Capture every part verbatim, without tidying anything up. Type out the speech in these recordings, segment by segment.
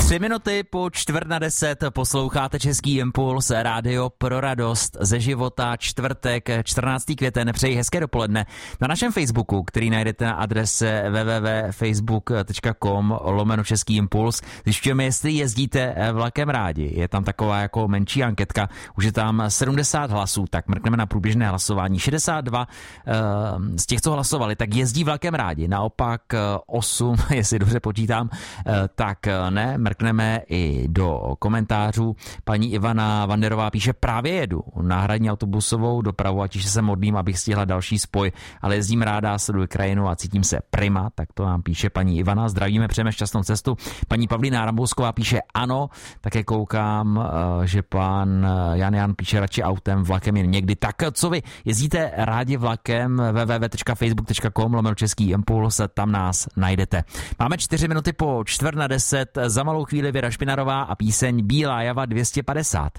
Tři minuty po čtvrt na deset posloucháte Český impuls, rádio pro radost ze života, čtvrtek, čtrnáctého květen, přeji hezké dopoledne. Na našem Facebooku, který najdete na adrese w w w tečka facebook tečka com lomeno Český impuls, zjišťujeme, jestli jezdíte vlakem rádi. Je tam taková jako menší anketka, už je tam sedmdesát hlasů, tak mrkneme na průběžné hlasování. šedesát dva z těch, co hlasovali, tak jezdí vlakem rádi. Naopak osm, jestli dobře počítám, tak ne, mrkneme i do komentářů. Paní Ivana Vanderová píše, právě jedu náhradní autobusovou dopravu a tiše se modlím, abych stihla další spoj, ale jezdím ráda, sleduji krajinu a cítím se prima, tak to nám píše paní Ivana. Zdravíme, přejeme šťastnou cestu. Paní Pavlína Rambousková píše ano, také koukám, že pan Jan Jan píše radši autem, vlakem jen někdy. Tak co vy, jezdíte rádi vlakem? w w w tečka facebook tečka com lomeno Český impuls, tam nás najdete. Máme čtyři minuty po čtvrt na deset, za malou chvíli Věra Špinarová a píseň Bílá java dvě stě padesát.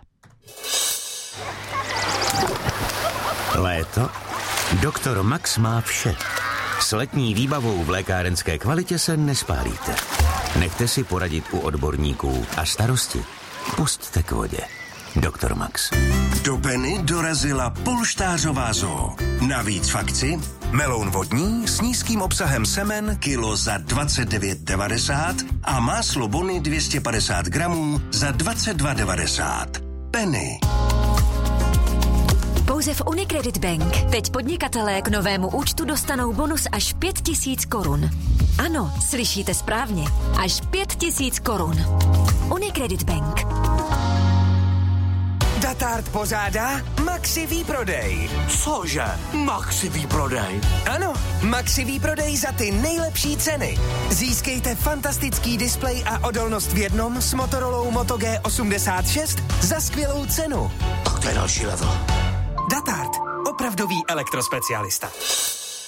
Léto? Doktor Max má vše. S letní výbavou v lékárenské kvalitě se nespálíte. Nechte si poradit u odborníků a starosti pusťte k vodě. Doktor Max. Do Penny dorazila polštářová zoo. Navíc v akci meloun vodní s nízkým obsahem semen kilo za dvacet devět devadesát a máslo Bony dvě stě padesát gramů za dvacet dva devadesát. Penny. Pouze v Unicredit Bank teď podnikatelé k novému účtu dostanou bonus až pět tisíc korun. Ano, slyšíte správně. Až pět tisíc korun. Unicredit Bank. Datart pořádá Maxi výprodej. Cože? Maxi výprodej? Ano, Maxi výprodej za ty nejlepší ceny. Získejte fantastický displej a odolnost v jednom s Motorolou Moto G osmdesát šest za skvělou cenu. Tak to je další level. Datart, opravdový elektrospecialista.